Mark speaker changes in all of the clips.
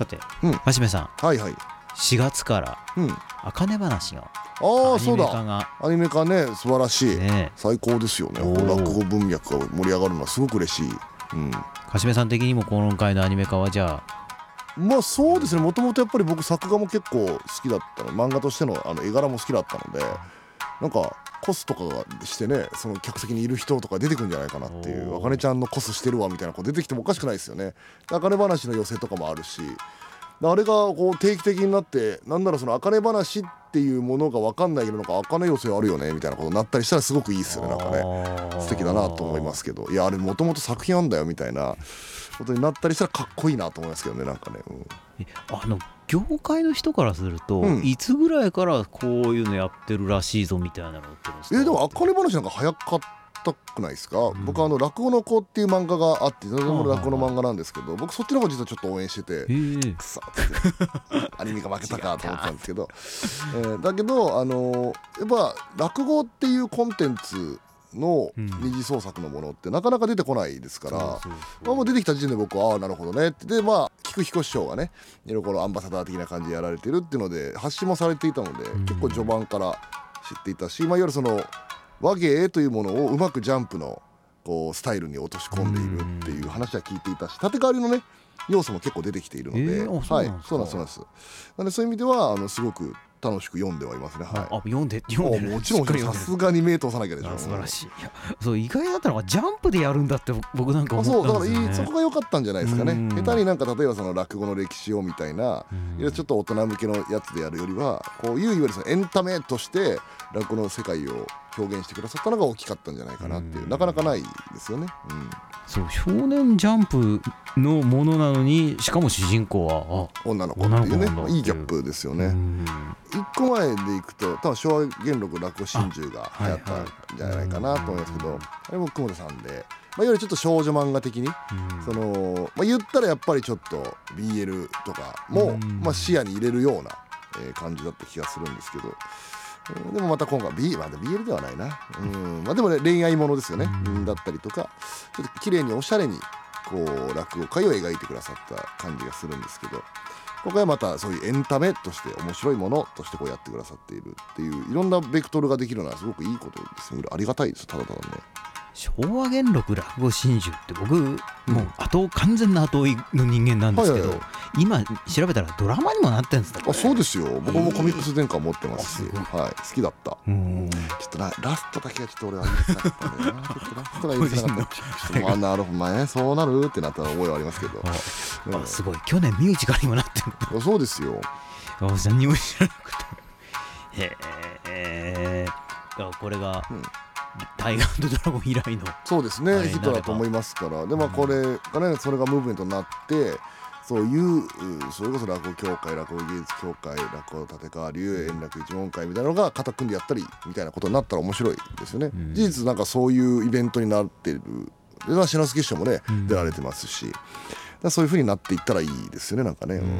Speaker 1: さて、
Speaker 2: は
Speaker 1: じめさん、
Speaker 2: はいはい。
Speaker 1: 4月から茜話が
Speaker 2: ああ、
Speaker 1: アニ
Speaker 2: そうだ。
Speaker 1: メ化が
Speaker 2: アニメ化ね、素晴らしい。
Speaker 1: ね、
Speaker 2: 最高ですよね。
Speaker 1: おー
Speaker 2: 落語文脈が盛り上がるのはすごく嬉しい。
Speaker 1: はじめさん的にも今回のアニメ化はじゃあ
Speaker 2: まあそうですね。もともとやっぱり僕作画も結構好きだったの、漫画としての絵柄も好きだったので、なんかコスとかがしてね、その客席にいる人とか出てくるんじゃないかなっていう、
Speaker 1: おー
Speaker 2: あかねちゃんのコスしてるわみたいな子出てきてもおかしくないですよね。あかね話の寄せとかもあるし、あれがこう定期的になって、なんならそのあかね話っていうものが分かんないけど、なんかあかね寄せあるよねみたいなことになったりしたらすごくいいですよね。なんかね、素敵だなと思いますけど、いやあれもともと作品あんだよみたいなことになったりしたらかっこいいなと思いますけどね。なんかね、
Speaker 1: 業界の人からすると、いつぐらいからこういうのやってるらしいぞみたいなのってるんですか？
Speaker 2: でもあかね話なんか早かったくないですか？僕落語の子っていう漫画があって、それも落語の漫画なんですけど、僕そっちの方実はちょっと応援してて、くそってアニメが負けたかと思ってたんですけど、だけどやっぱ落語っていうコンテンツの二次創作のものってなかなか出てこないですから、もう出てきた時点で僕はああなるほどねって、で菊彦師匠がね、いろいろアンバサダー的な感じでやられてるっていうので発信もされていたので、結構序盤から知っていたし、いわゆるその話芸というものをうまくジャンプのこうスタイルに落とし込んでいるっていう話は聞いていたし、縦変わりのね要素も結構出てきているので、はい、そうなんです。なのでそういう意味ではすごく楽しく読んではいますね。はい。
Speaker 1: 読んで
Speaker 2: もちろんさすがに目通さなきゃでしょ。
Speaker 1: 素晴らしい。いや、そう意外だったのがジャンプでやるんだって僕なんか思ったんですよね。
Speaker 2: そうだからそこが良かったんじゃないですかね。下手になんか例えばその落語の歴史をみたいな、ちょっと大人向けのやつでやるよりは、こういういわゆるそのエンタメとして落語の世界を表現してくださったのが大きかったんじゃないかなっていう、なかなかないですよね。
Speaker 1: そう、少年ジャンプのものなのに、しかも主人公は
Speaker 2: 女の子っていうね、いいギャップですよね。一個前でいくと多分昭和元禄落語心中が流行ったんじゃないかなと思いますけど、あれも久保田さんで、いわゆるちょっと少女漫画的に、言ったらやっぱりちょっと BL とかも視野に入れるような感じだった気がするんですけど、でもまた今回BL ではないな、でもね恋愛ものですよね、だったりとか、ちょっと綺麗におしゃれにこう落語界を描いてくださった感じがするんですけど、今回はまたそういうエンタメとして面白いものとしてこうやってくださっているっていう、いろんなベクトルができるのはすごくいいことですよ。ありがたいです。ただただね、
Speaker 1: 昭和元禄落語心中って僕、もう完全な後追いの人間なんですけど、今調べたらドラマにもなってるんですね。
Speaker 2: そうですよ。僕もコミックス全巻持ってますし、好きだった。ちょっとラストだけはちょっと俺は言いづらかったんだよな。ちょっとラストが言いづらかった。なるほど、そうなるってなった覚えはありますけど、
Speaker 1: すごい、去年ミュージカルにもなってる。
Speaker 2: そうですよ。
Speaker 1: 何も知らなくて、だからこれがタイガー&ドラゴン以来の、
Speaker 2: そうですね、ヒットだと思いますから。でこれがね、それがムーブメントになって、そういうそれこそ落語協会、落語芸術協会、落語立川流、円楽一門会みたいなのが肩組んでやったりみたいなことになったら面白いですよね。事実なんかそういうイベントになってる。で志の輔師匠もね、出られてますし、そういう風になっていったらいいですよね。なんかね。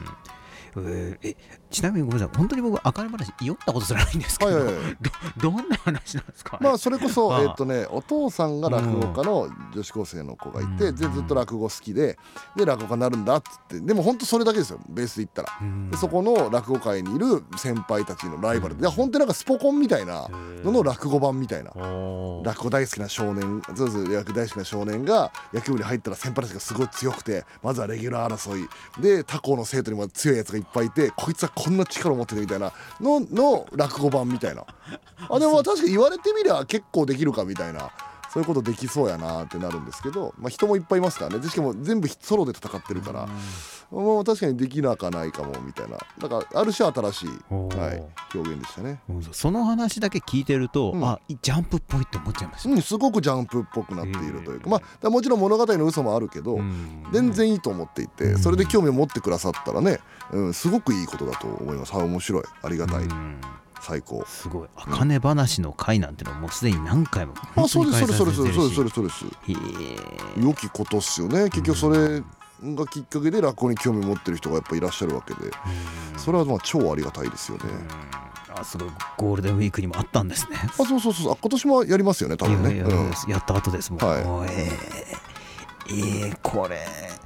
Speaker 1: ちなみにごめんなさい、本当に僕あかね話読んだことすらないんですけど、どんな話なんですか？
Speaker 2: それこそお父さんが落語家の女子高生の子がいて、ずっと落語好きで落語家になるんだっつって、でも本当それだけですよ、ベースで言ったら。でそこの落語界にいる先輩たちのライバルで、本当になんかスポコンみたいなのの落語版みたいな、落語大好きな少年、野球大好きな少年が野球部に入ったら先輩たちがすごい強くて、まずはレギュラー争いで他校の生徒にも強いやつがいっぱいいて、こいつはこんな力を持ってるみたいなの落語版みたいな。でも確かに言われてみりゃ結構できるかみたいな、そういうことできそうやなってなるんですけど、人もいっぱいいますからね。でしかも全部ソロで戦ってるから、もう確かにできなかないかもみたいな、だからある種新しい、表現でしたね。
Speaker 1: その話だけ聞いてると、ジャンプっぽいって思っちゃいました。
Speaker 2: すごくジャンプっぽくなっているというか、もちろん物語の嘘もあるけど、全然いいと思っていて、それで興味を持ってくださったらね、すごくいいことだと思います。面白い、ありがたい、最高。
Speaker 1: すごい、あかね話の回なんてのはもうすでに何回も
Speaker 2: そうです。良きことっすよね。結局それがきっかけで落語に興味を持ってる人がやっぱいらっしゃるわけで、それは超ありがたいですよね。
Speaker 1: すごい、ゴールデンウィークにもあったんですね。
Speaker 2: そう今年もやりますよね、多分ね。
Speaker 1: やった後ですもん。これ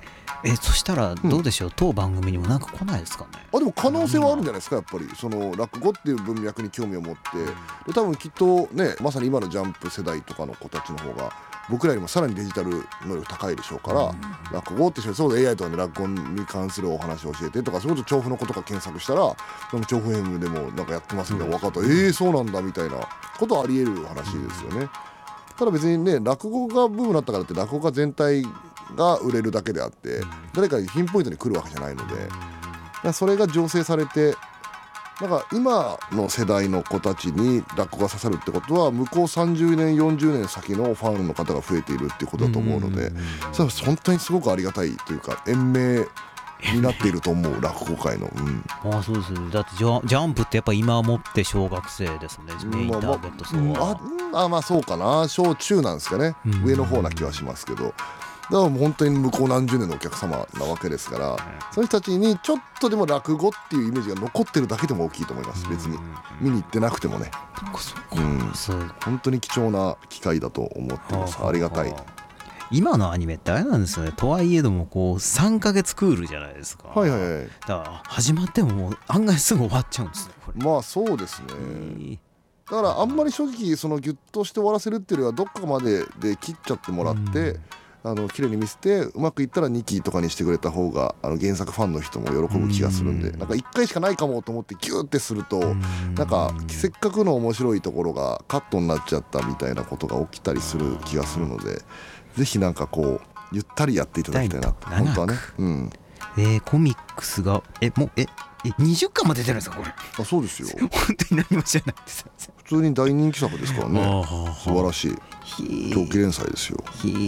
Speaker 1: そしたらどうでしょう、当番組にもなんか来ないですかね。
Speaker 2: でも可能性はあるんじゃないですか。やっぱりその落語っていう文脈に興味を持って、で多分きっとね、まさに今のジャンプ世代とかの子たちの方が僕らよりもさらにデジタル能力高いでしょうから、落語ってそう AI とかで落語に関するお話を教えてとか、そういうこと調布のことか検索したら、調布 FM でもなんかやってますみたいな分かったら、そうなんだみたいなことはありえる話ですよね。ただ別にね、落語がブームになったからって落語家全体が売れるだけであって、誰かにピンポイントに来るわけじゃないので、それが醸成されて、なんか今の世代の子たちに落語が刺さるってことは、向こう30年40年先のファンの方が増えているっていうことだと思うので、それは本当にすごくありがたいというか、延命になっていると思う落語界の。
Speaker 1: そうです。だってジャンプってやっぱ今もって小学生ですね、メインターゲット層は。
Speaker 2: まあそうかな、小中なんですかね、上の方な気はしますけど、だからもう本当に向こう何十年のお客様なわけですから、その人たちにちょっとでも落語っていうイメージが残ってるだけでも大きいと思います。別に見に行ってなくてもね。本当に貴重な機会だと思ってます。ありがたい。
Speaker 1: 今のアニメってあれなんですよね。とはいえどもこう3ヶ月クールじゃないですか。だから始まってももう案外すぐ終わっちゃうんですね、これ。
Speaker 2: まあそうですね。だからあんまり正直そのギュッとして終わらせるっていうよりは、どっかまでで切っちゃってもらって、綺麗に見せて、うまくいったら2期とかにしてくれた方が原作ファンの人も喜ぶ気がするんで、なんか1回しかないかもと思ってギューってすると、なんかせっかくの面白いところがカットになっちゃったみたいなことが起きたりする気がするので、ぜひなんかこうゆったりやっていただきたいなと。本当はね。
Speaker 1: コミックスがもう20巻も出てるんですか、これ。
Speaker 2: そうですよ。
Speaker 1: 本当に何も知らないです。
Speaker 2: 普通に大人気作ですからね。素晴らしい長期連載ですよ。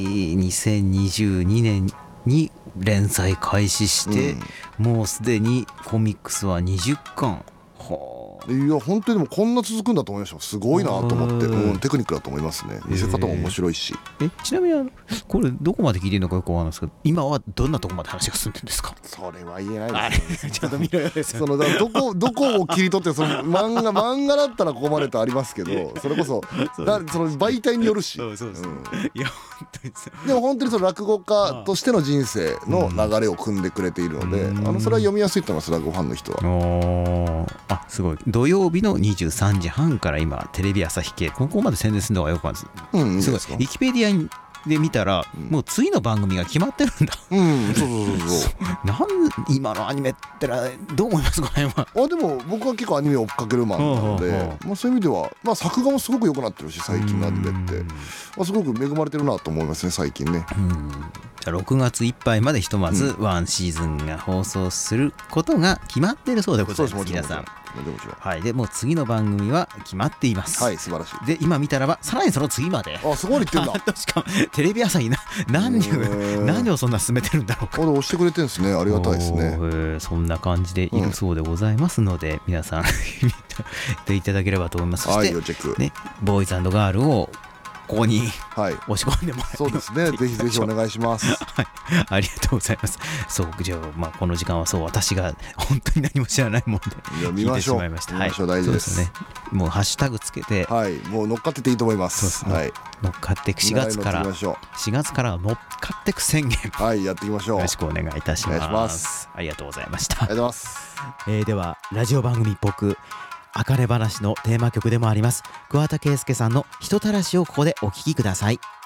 Speaker 1: 2022年に連載開始して、もうすでにコミックスは20巻。
Speaker 2: いや本当にでもこんな続くんだと思いました。すごいなと思って、テクニックだと思いますね。見せ方も面白いし。
Speaker 1: ちなみにこれどこまで聞いてるのかよくわかんないですけど、今はどんなとこまで話が進んでるんですか。
Speaker 2: それは言えないですね。
Speaker 1: ちゃんと見ろよ。
Speaker 2: そのどこを切り取って、その漫画だったらここまでとありますけど、それこそその媒体によるし。いや本当にでも本当にその落語家としての人生の流れを組んでくれているので、それは読みやすいと思います。落語ファンの人は。
Speaker 1: すごい。土曜日の23時半から今テレビ朝日系、ここまで宣伝するのがよくあるんです。すごい。ウィキペディアで見たら、もう次の番組が決まってるんだ。今のアニメってどう思いますかね。
Speaker 2: でも僕は結構アニメを追っかけるマンなので、そういう意味では作画もすごく良くなってるし、最近のアニメってすごく恵まれてるなと思いますね、最近ね。
Speaker 1: じゃあ6月いっぱいまでひとまずワンシーズンが放送することが決まってるそうでございます。皆さん。でもう次の番組は決まっています。
Speaker 2: 素晴らしい。
Speaker 1: で今見たらばさらにその次まで。
Speaker 2: すごい言ってんだ。
Speaker 1: しかもテレビ朝日何をそんな進めてるんだろうか。
Speaker 2: 押してくれてるんですね。ありがたいですね。
Speaker 1: そんな感じでいるそうでございますので、皆さん見ていただければと思います。そしてね、ボーイズ&ガールをここに押し込んでもらって、
Speaker 2: そうですね。ぜひぜひお願いします。
Speaker 1: ありがとうございます。じゃあこの時間は私が本当に何も知らないもんで聞いてしまいました。
Speaker 2: 大事です。
Speaker 1: もうハッシュタグつけて、
Speaker 2: もう乗っかってていいと思います。
Speaker 1: 乗っかっていく4月からは乗っかっていく宣言。
Speaker 2: やっていきましょう。
Speaker 1: よろしくお願いいたします。ありがとうございました。
Speaker 2: ありがとうございます。
Speaker 1: ではラジオ番組っぽくあかね話のテーマ曲でもあります桑田佳祐さんの人たらしをここでお聴きください。